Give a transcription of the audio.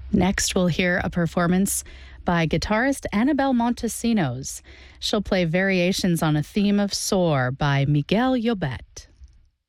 Next, we'll hear a performance by guitarist Annabelle Montesinos. She'll play variations on a theme of Soar by Miguel Llobet.